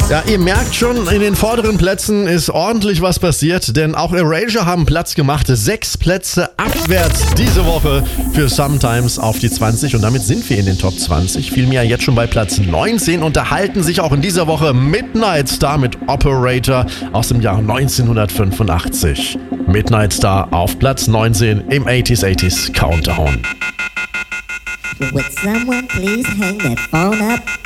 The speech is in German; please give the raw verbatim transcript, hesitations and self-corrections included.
Ja, ihr merkt schon, in den vorderen Plätzen ist ordentlich was passiert, denn auch Erasure haben Platz gemacht. Sechs Plätze abwärts diese Woche für Sometimes auf die zwanzig und damit sind wir in den Top zwanzig. Vielmehr jetzt schon bei Platz neunzehn unterhalten sich auch in dieser Woche Midnight Star mit Operator aus dem Jahr neunzehnhundertfünfundachtzig. Midnight Star auf Platz neunzehn im achtziger achtziger Countdown. Would someone please hang that phone up?